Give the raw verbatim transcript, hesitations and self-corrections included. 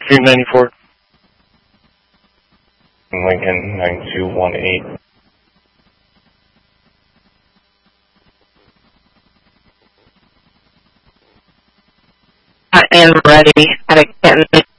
three ninety-four. Lincoln nine two one eight. I am ready. I can't